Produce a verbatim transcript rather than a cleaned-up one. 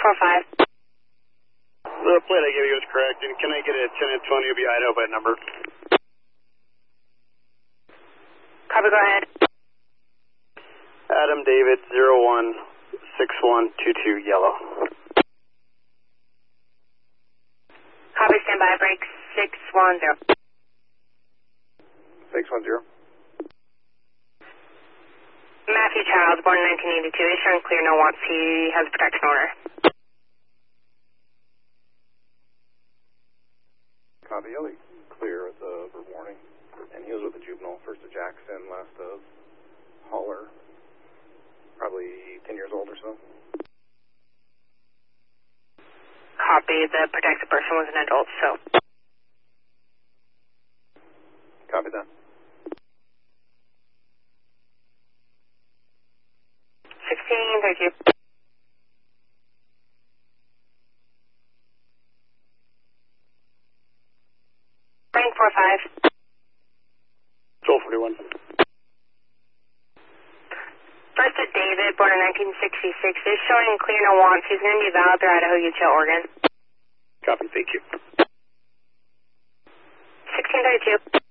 four five. The plate I gave you was correct, and can I get a ten Antonio B. Idaho by number? Copy, go ahead. Adam David zero one six one two two yellow. Copy, standby, break six one zero. six one zero. Matthew Childs, born in nineteen eighty-two, is showing clear, no wants. He has a protection order. Copy, Ellie. Clear with the verbal warning. And he was with the juvenile, first to Jackson, last of Holler. Probably ten years old or so. Copy, the protected person was an adult, so. Copy that. sixteen, thank you. Frank four five. twelve forty-one. First to David, born in nineteen sixty-six, is showing clear, no wants. He's going to be valid through Idaho, Utah, Oregon. Copy, thank you. sixteen thirty-two.